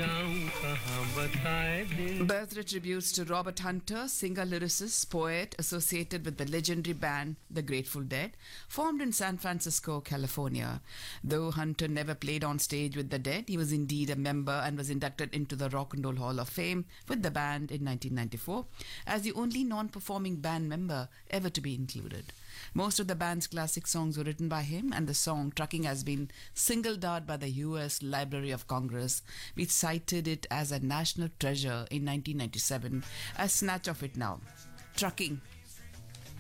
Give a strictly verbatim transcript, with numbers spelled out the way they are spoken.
जाऊं कहां बताए दिन. Birthday tributes to Robert Hunter, singer, lyricist, poet associated with the legendary band The Grateful Dead, formed in San Francisco, California. Though Hunter never played on stage with the Dead, he was indeed a member and was inducted into the Rock and Roll Hall of Fame with the band in nineteen ninety-four as the only non-performing band member ever to be included. Most of the band's classic songs were written by him, and the song Trucking has been singled out by the U S Library of Congress, which cited it as a national treasure in nineteen ninety-seven. A snatch of it now. Trucking